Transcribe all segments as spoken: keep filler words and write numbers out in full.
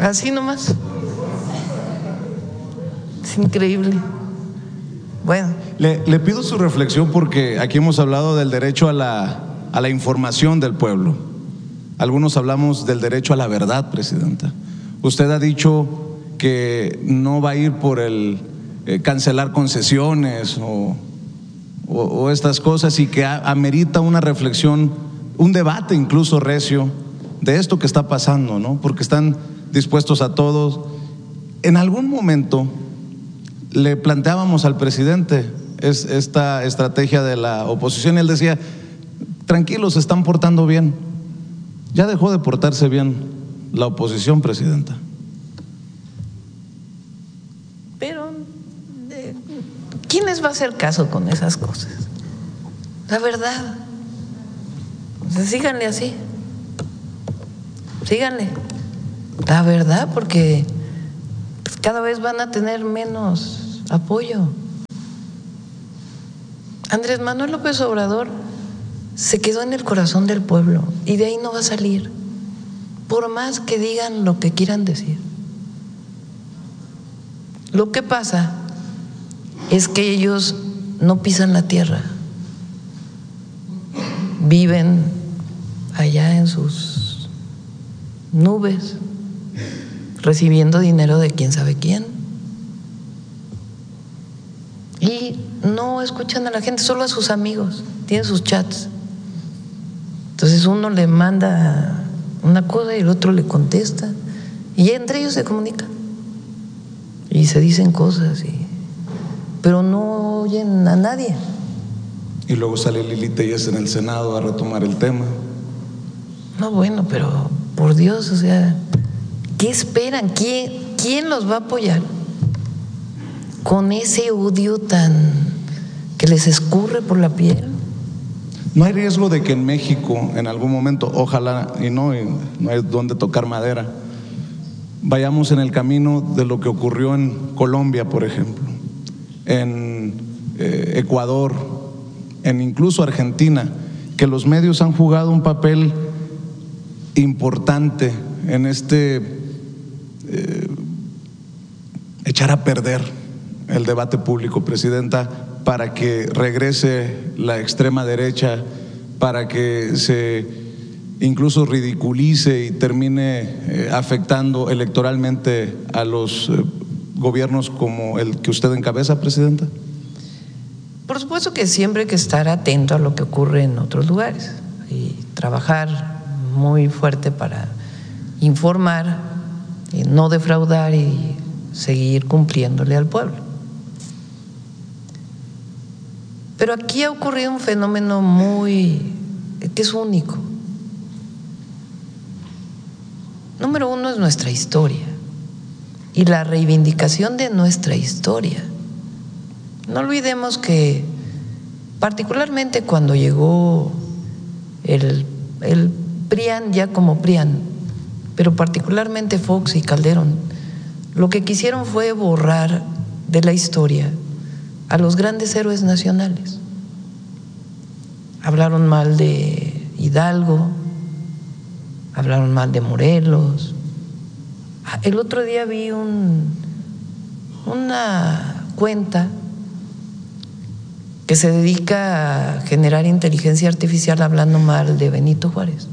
Así nomás. Es increíble. Bueno. Le, le pido su reflexión porque aquí hemos hablado del derecho a la, a la información del pueblo. Algunos hablamos del derecho a la verdad, presidenta. Usted ha dicho que no va a ir por el eh, cancelar concesiones o, o, o estas cosas, y que a, amerita una reflexión, un debate incluso recio de esto que está pasando, ¿no? Porque están dispuestos a todos. En algún momento le planteábamos al presidente es, esta estrategia de la oposición y él decía: tranquilos, se están portando bien. Ya dejó de portarse bien la oposición, presidenta. Pero eh, ¿quién les va a hacer caso con esas cosas? La verdad. O sea, síganle así. Síganle. La verdad, porque cada vez van a tener menos apoyo. Andrés Manuel López Obrador se quedó en el corazón del pueblo y de ahí no va a salir, por más que digan lo que quieran decir. Lo que pasa es que ellos no pisan la tierra, viven allá en sus nubes, recibiendo dinero de quién sabe quién, y no escuchan a la gente, solo a sus amigos, tienen sus chats. Entonces uno le manda una cosa y el otro le contesta, y entre ellos se comunican y se dicen cosas, y, pero no oyen a nadie. Y luego sale Lili Telles en el Senado a retomar el tema. No, bueno, pero por Dios, o sea, ¿qué esperan? ¿Quién, quién los va a apoyar con ese odio tan que les escurre por la piel? ¿No hay riesgo de que en México en algún momento, ojalá y no, y no hay dónde tocar madera, vayamos en el camino de lo que ocurrió en Colombia, por ejemplo, en eh, Ecuador, en incluso Argentina, que los medios han jugado un papel importante en este eh, echar a perder el debate público, presidenta, para que regrese la extrema derecha, para que se incluso ridiculice y termine eh, afectando electoralmente a los eh, gobiernos como el que usted encabeza, presidenta? Por supuesto que siempre hay que estar atento a lo que ocurre en otros lugares y trabajar muy fuerte para informar, y no defraudar y seguir cumpliéndole al pueblo. Pero aquí ha ocurrido un fenómeno muy, que es único. Número uno es nuestra historia y la reivindicación de nuestra historia. No olvidemos que particularmente cuando llegó el, el PRIAN ya como PRIAN, pero particularmente Fox y Calderón, lo que quisieron fue borrar de la historia a los grandes héroes nacionales. Hablaron mal de Hidalgo, hablaron mal de Morelos. El otro día vi un, una cuenta que se dedica a generar inteligencia artificial hablando mal de Benito Juárez,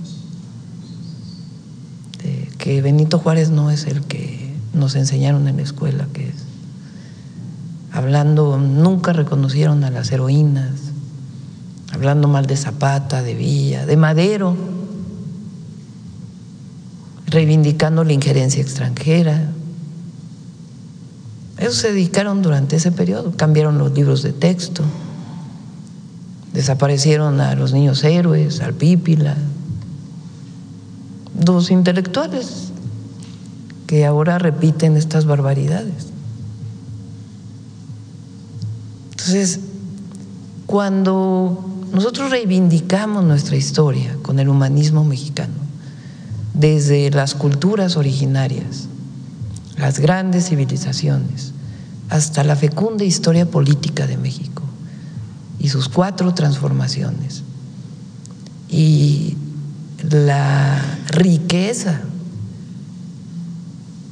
de que Benito Juárez no es el que nos enseñaron en la escuela que es. Hablando, nunca reconocieron a las heroínas, hablando mal de Zapata, de Villa, de Madero, reivindicando la injerencia extranjera. Ellos se dedicaron durante ese periodo, cambiaron los libros de texto, desaparecieron a los niños héroes, al Pípila, dos intelectuales que ahora repiten estas barbaridades. Entonces, cuando nosotros reivindicamos nuestra historia con el humanismo mexicano, desde las culturas originarias, las grandes civilizaciones, hasta la fecunda historia política de México y sus cuatro transformaciones, y la riqueza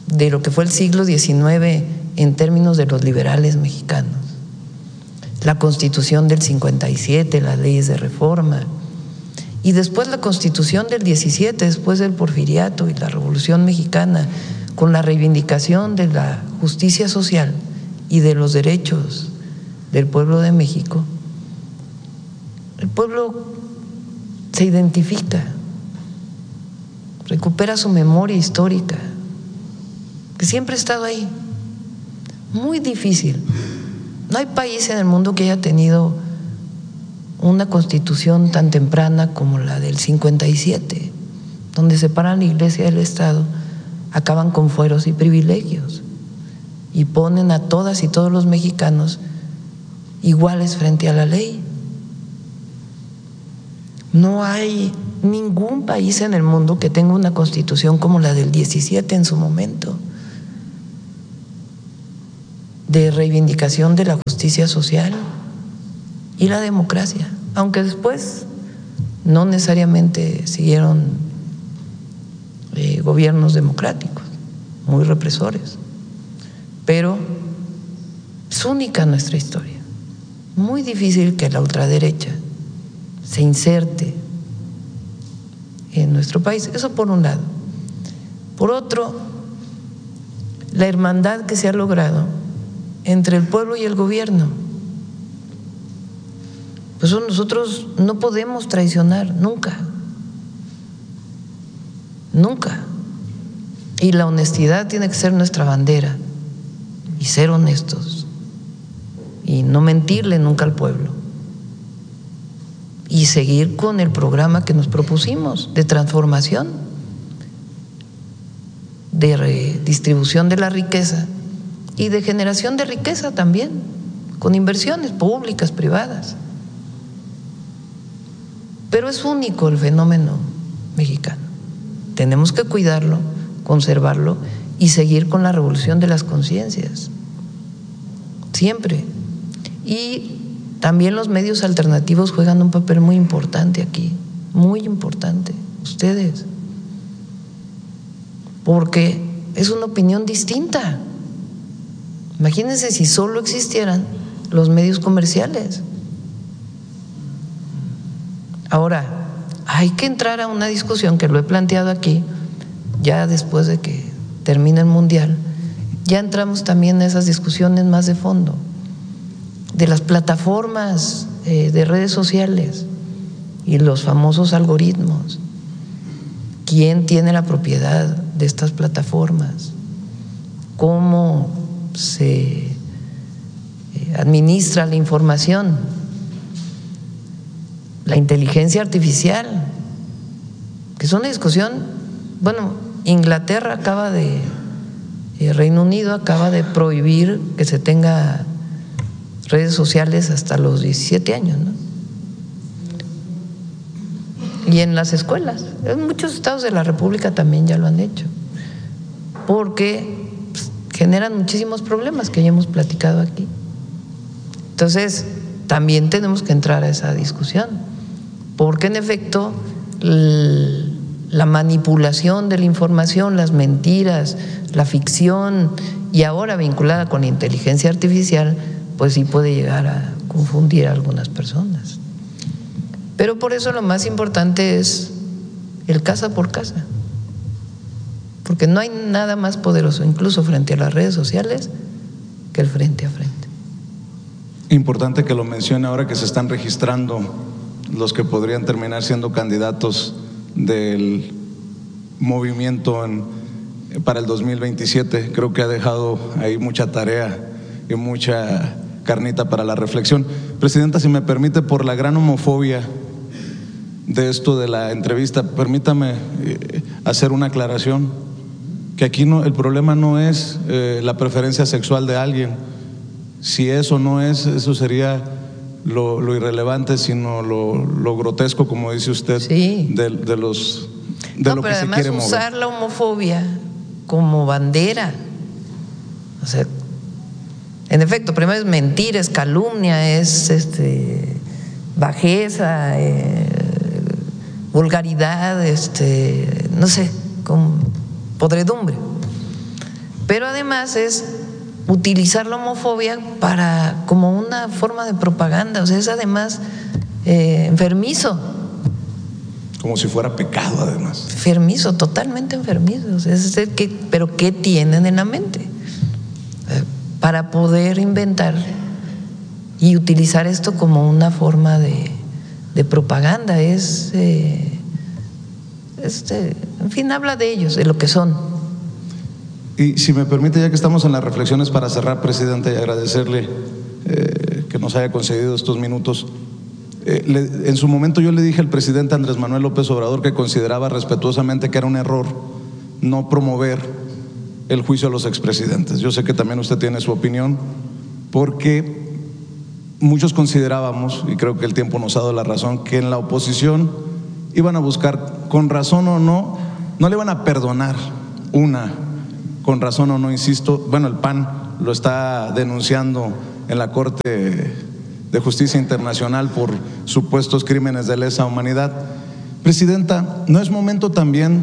de lo que fue el siglo diecinueve en términos de los liberales mexicanos. La Constitución del cincuenta y siete, las leyes de reforma, y después la Constitución del diecisiete, después del Porfiriato y la Revolución Mexicana, con la reivindicación de la justicia social y de los derechos del pueblo de México. El pueblo se identifica, recupera su memoria histórica, que siempre ha estado ahí. Muy difícil. No hay país en el mundo que haya tenido una constitución tan temprana como la del cincuenta y siete, donde separan la iglesia del Estado, acaban con fueros y privilegios y ponen a todas y todos los mexicanos iguales frente a la ley. No hay ningún país en el mundo que tenga una constitución como la del diecisiete en su momento, de reivindicación de la justicia social y la democracia, aunque después no necesariamente siguieron eh, gobiernos democráticos, muy represores, pero es única nuestra historia. Muy difícil que la ultraderecha se inserte en nuestro país, eso por un lado. Por otro, la hermandad que se ha logrado entre el pueblo y el gobierno. Pues nosotros no podemos traicionar nunca, nunca. Y la honestidad tiene que ser nuestra bandera, y ser honestos, y no mentirle nunca al pueblo, y seguir con el programa que nos propusimos de transformación, de redistribución de la riqueza y de generación de riqueza también, con inversiones públicas, privadas. Pero es único el fenómeno mexicano. Tenemos que cuidarlo, conservarlo y seguir con la revolución de las conciencias, siempre. Y también los medios alternativos juegan un papel muy importante aquí, muy importante, ustedes, porque es una opinión distinta. Imagínense si solo existieran los medios comerciales. Ahora, hay que entrar a una discusión que lo he planteado aquí, ya después de que termine el Mundial, ya entramos también a esas discusiones más de fondo, de las plataformas eh, de redes sociales y los famosos algoritmos. ¿Quién tiene la propiedad de estas plataformas? ¿Cómo se eh, administra la información? La inteligencia artificial, que es una discusión. Bueno, Inglaterra acaba de, eh, Reino Unido acaba de prohibir que se tenga redes sociales hasta los diecisiete años, ¿no? Y en las escuelas, en muchos estados de la República también ya lo han hecho, porque pues, generan muchísimos problemas que ya hemos platicado aquí. Entonces, también tenemos que entrar a esa discusión, porque en efecto la manipulación de la información, las mentiras, la ficción, y ahora vinculada con la inteligencia artificial, pues sí puede llegar a confundir a algunas personas. Pero por eso lo más importante es el casa por casa, porque no hay nada más poderoso, incluso frente a las redes sociales, que el frente a frente. Importante que lo mencione ahora que se están registrando los que podrían terminar siendo candidatos del movimiento en, para el dos mil veintisiete. Creo que ha dejado ahí mucha tarea y mucha carnita para la reflexión. Presidenta, si me permite, por la gran homofobia de esto de la entrevista, permítame eh, hacer una aclaración, que aquí no, el problema no es eh, la preferencia sexual de alguien. Si eso no es, eso sería lo, lo irrelevante, sino lo, lo grotesco, como dice usted, sí. de, de los de no, lo pero que se además quiere mover. Usar la homofobia como bandera, o sea, en efecto, primero es mentira, es calumnia, es este bajeza, eh, vulgaridad, este, no sé, con podredumbre. Pero además es utilizar la homofobia para como una forma de propaganda, o sea, es además eh, enfermizo. Como si fuera pecado, además. Enfermizo, totalmente enfermizo. O sea, es el que, pero ¿qué tienen en la mente? Eh, para poder inventar y utilizar esto como una forma de, de propaganda. Es, eh, este, en fin, habla de ellos, de lo que son. Y si me permite, ya que estamos en las reflexiones para cerrar, presidente, y agradecerle eh, que nos haya concedido estos minutos. Eh, le, en su momento yo le dije al presidente Andrés Manuel López Obrador que consideraba respetuosamente que era un error no promover el juicio a los expresidentes. Yo sé que también usted tiene su opinión, porque muchos considerábamos, y creo que el tiempo nos ha dado la razón, que en la oposición iban a buscar, con razón o no, no le iban a perdonar una, con razón o no, insisto, bueno, el P A N lo está denunciando en la Corte de Justicia Internacional por supuestos crímenes de lesa humanidad. Presidenta, ¿no es momento también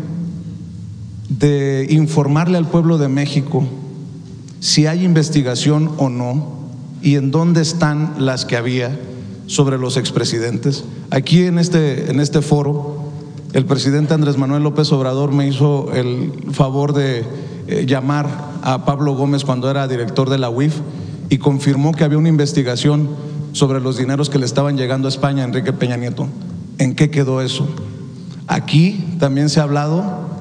de informarle al pueblo de México si hay investigación o no y en dónde están las que había sobre los expresidentes? Aquí en este, en este foro, el presidente Andrés Manuel López Obrador me hizo el favor de eh, llamar a Pablo Gómez cuando era director de la U I F y confirmó que había una investigación sobre los dineros que le estaban llegando a España a Enrique Peña Nieto. ¿En qué quedó eso? Aquí también se ha hablado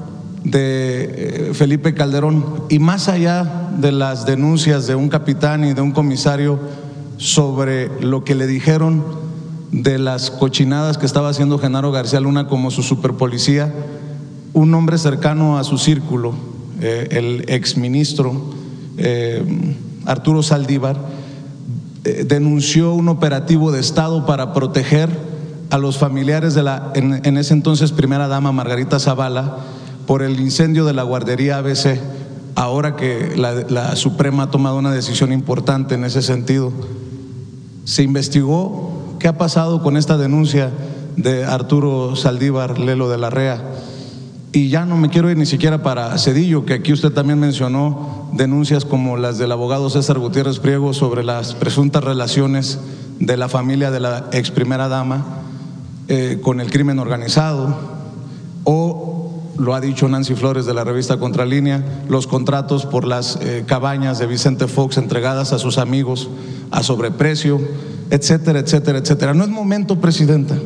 de Felipe Calderón, y más allá de las denuncias de un capitán y de un comisario sobre lo que le dijeron de las cochinadas que estaba haciendo Genaro García Luna como su superpolicía, un hombre cercano a su círculo, eh, el exministro eh, Arturo Saldívar, eh, denunció un operativo de Estado para proteger a los familiares de la, en, en ese entonces primera dama Margarita Zavala, por el incendio de la guardería A B C, ahora que la, la Suprema ha tomado una decisión importante en ese sentido. ¿Se investigó qué ha pasado con esta denuncia de Arturo Saldívar Lelo de la Rea? Y ya no me quiero ir ni siquiera para Cedillo, que aquí usted también mencionó denuncias como las del abogado César Gutiérrez Priego sobre las presuntas relaciones de la familia de la ex primera dama eh, con el crimen organizado, o lo ha dicho Nancy Flores de la revista Contralínea, los contratos por las eh, cabañas de Vicente Fox entregadas a sus amigos a sobreprecio, etcétera, etcétera, etcétera. ¿No es momento, presidenta,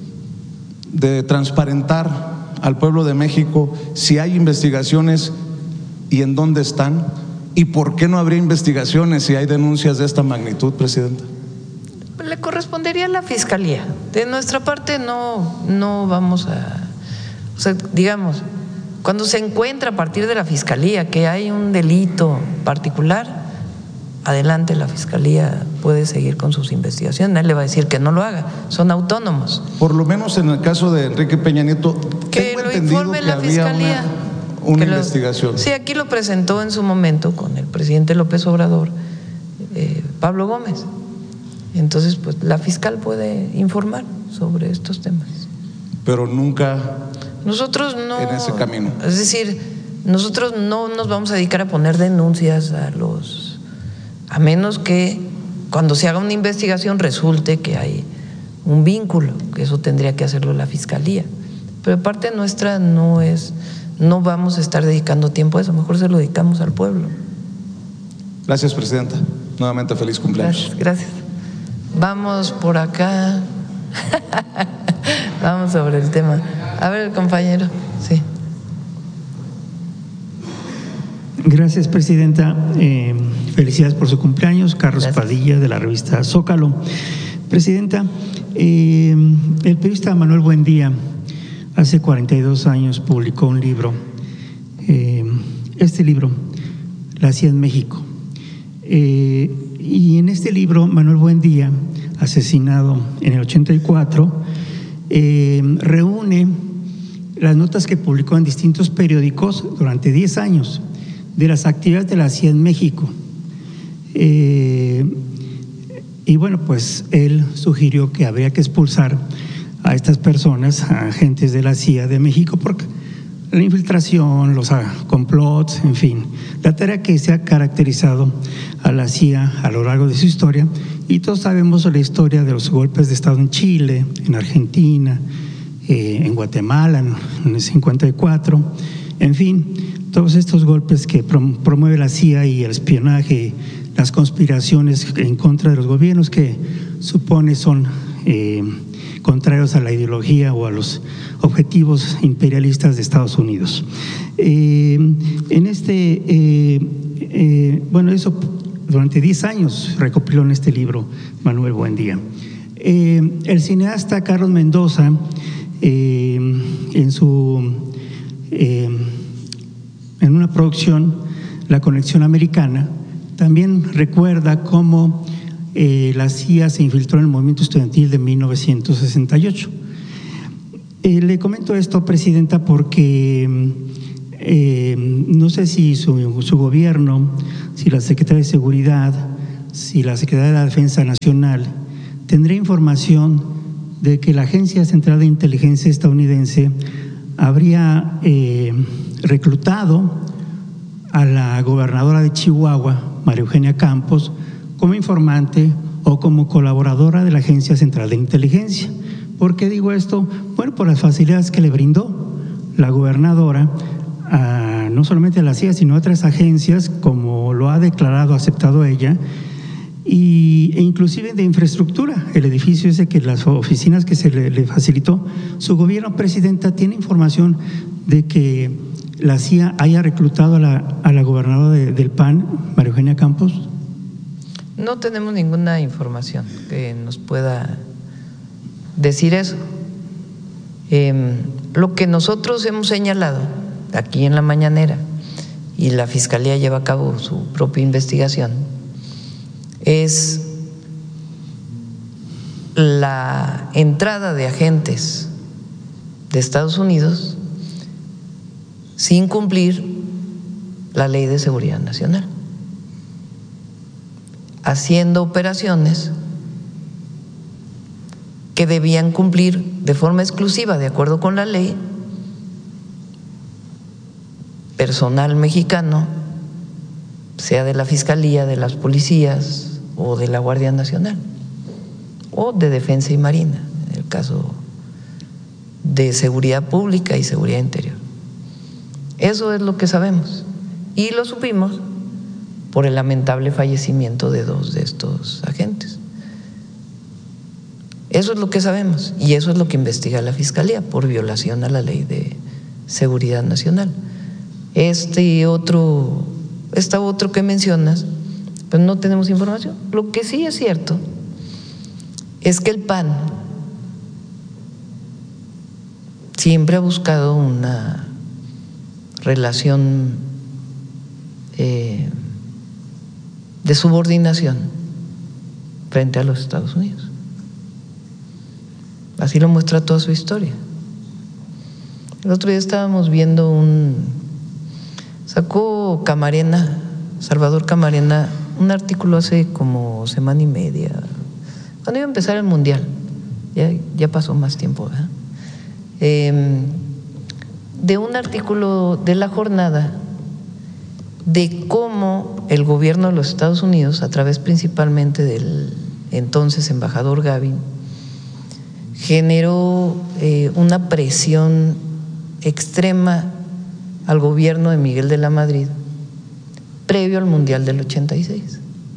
de transparentar al pueblo de México si hay investigaciones y en dónde están? ¿Y por qué no habría investigaciones si hay denuncias de esta magnitud, presidenta? Le correspondería a la Fiscalía. De nuestra parte no, no vamos a… O sea, digamos, cuando se encuentra a partir de la Fiscalía que hay un delito particular, adelante, la Fiscalía puede seguir con sus investigaciones. Nadie le va a decir que no lo haga, son autónomos. Por lo menos en el caso de Enrique Peña Nieto, que lo informe la Fiscalía. Una, una investigación. Lo, sí, aquí lo presentó en su momento con el presidente López Obrador, eh, Pablo Gómez. Entonces, pues la fiscal puede informar sobre estos temas. Pero nunca… Nosotros no, en ese camino. Es decir, nosotros no nos vamos a dedicar a poner denuncias a los, a menos que cuando se haga una investigación resulte que hay un vínculo, que eso tendría que hacerlo la Fiscalía. Pero de parte nuestra no es, no vamos a estar dedicando tiempo a eso, mejor se lo dedicamos al pueblo. Gracias, presidenta. Nuevamente feliz cumpleaños. Gracias, gracias. Vamos por acá. Vamos sobre el tema. A ver, compañero, sí. Gracias, presidenta. Eh, felicidades por su cumpleaños. Carlos Gracias. Padilla, de la revista Zócalo. Presidenta, eh, el periodista Manuel Buendía hace cuarenta y dos años publicó un libro. Eh, este libro, La C I A en México. Eh, y en este libro, Manuel Buendía, asesinado en el ochenta y cuatro, eh, reúne las notas que publicó en distintos periódicos durante diez años de las actividades de la C I A en México. Eh, y bueno, pues él sugirió que habría que expulsar a estas personas, a agentes de la C I A de México, porque la infiltración, los complots, en fin, la tarea que se ha caracterizado a la C I A a lo largo de su historia, y todos sabemos la historia de los golpes de Estado en Chile, en Argentina, eh, en Guatemala, en, en el cincuenta y cuatro, en fin, todos estos golpes que prom promueve la C I A y el espionaje, las conspiraciones en contra de los gobiernos que supone son eh, contrarios a la ideología o a los objetivos imperialistas de Estados Unidos. Eh, en este, eh, eh, bueno, eso durante diez años recopiló en este libro Manuel Buendía. Eh, el cineasta Carlos Mendoza, eh, en su, eh, en una producción, La Conexión Americana, también recuerda cómo eh, la C I A se infiltró en el movimiento estudiantil de mil novecientos sesenta y ocho. Eh, le comento esto, Presidenta, porque eh, no sé si su, su gobierno, si la Secretaría de Seguridad, si la Secretaría de la Defensa Nacional tendrá información de que la Agencia Central de Inteligencia estadounidense habría eh, reclutado a la gobernadora de Chihuahua, María Eugenia Campos, como informante o como colaboradora de la Agencia Central de Inteligencia. ¿Por qué digo esto? Bueno, por las facilidades que le brindó la gobernadora a, no solamente a la C I A, sino a otras agencias, como lo ha declarado, aceptado ella, y, e inclusive de infraestructura. El edificio ese, que las oficinas que se le, le facilitó, su gobierno, Presidenta, tiene información de que la C I A haya reclutado a la, a la gobernadora de, del P A N, María Eugenia Campos. No tenemos ninguna información que nos pueda decir eso. Eh, lo que nosotros hemos señalado aquí en la mañanera, y la Fiscalía lleva a cabo su propia investigación, es la entrada de agentes de Estados Unidos sin cumplir la Ley de Seguridad Nacional, haciendo operaciones que debían cumplir de forma exclusiva, de acuerdo con la ley, personal mexicano, sea de la Fiscalía, de las policías o de la Guardia Nacional o de Defensa y Marina, en el caso de Seguridad Pública y Seguridad Interior. Eso es lo que sabemos, y lo supimos por el lamentable fallecimiento de dos de estos agentes. Eso es lo que sabemos, y eso es lo que investiga la Fiscalía por violación a la Ley de Seguridad Nacional. Este otro, esta otro que mencionas, pues no tenemos información. Lo que sí es cierto es que el P A N siempre ha buscado una relación eh, de subordinación frente a los Estados Unidos. Así lo muestra toda su historia. El otro día estábamos viendo un… Sacó Camarena, Salvador Camarena, un artículo hace como semana y media, cuando iba a empezar el Mundial. Ya, ya pasó más tiempo, ¿verdad? Eh, de un artículo de La Jornada de cómo el gobierno de los Estados Unidos, a través principalmente del entonces embajador Gavin, generó eh, una presión extrema al gobierno de Miguel de la Madrid previo al Mundial del ochenta y seis.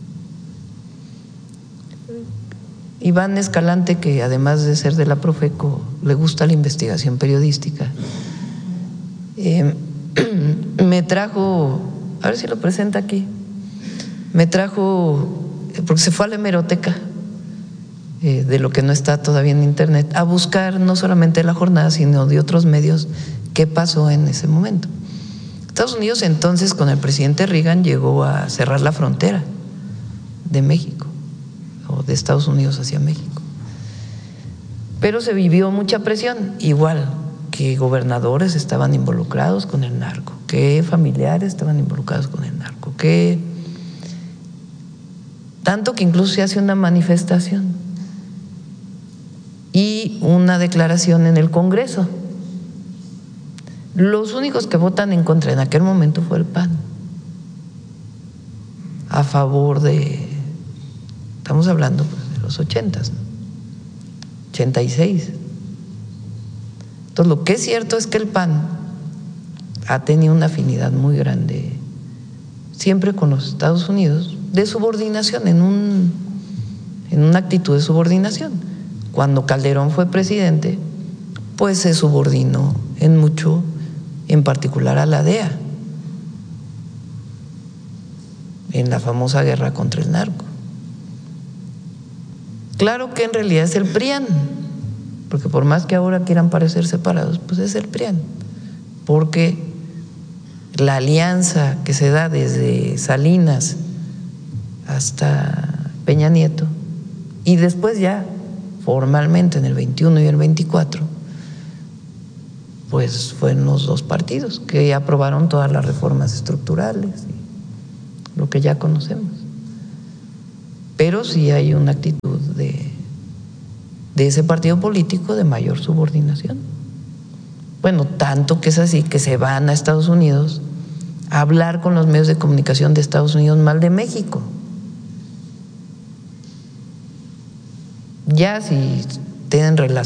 Iván Escalante, que además de ser de la Profeco le gusta la investigación periodística, eh, me trajo, a ver si lo presenta aquí, me trajo, porque se fue a la hemeroteca eh, de lo que no está todavía en internet, a buscar no solamente La Jornada, sino de otros medios qué pasó en ese momento. Estados Unidos entonces, con el presidente Reagan, llegó a cerrar la frontera de México, o de Estados Unidos hacia México. Pero se vivió mucha presión, igual que gobernadores estaban involucrados con el narco, que familiares estaban involucrados con el narco, que tanto que incluso se hace una manifestación y una declaración en el Congreso Los únicos que votan en contra en aquel momento fue el P A N, a favor de, estamos hablando pues de los ochentas, ¿no? ochenta y seis. Entonces, lo que es cierto es que el P A N ha tenido una afinidad muy grande siempre con los Estados Unidos, de subordinación, en, un, en una actitud de subordinación. Cuando Calderón fue presidente, pues se subordinó en mucho, en particular a la D E A, en la famosa guerra contra el narco. Claro que en realidad es el PRIAN, porque por más que ahora quieran parecer separados, pues es el PRIAN, porque la alianza que se da desde Salinas hasta Peña Nieto y después ya formalmente en el veintiuno y el veinticuatro, pues fueron los dos partidos que aprobaron todas las reformas estructurales, lo que ya conocemos. Pero sí hay una actitud de, de ese partido político de mayor subordinación. Bueno, tanto que es así que se van a Estados Unidos a hablar con los medios de comunicación de Estados Unidos mal de México. Ya si tienen relación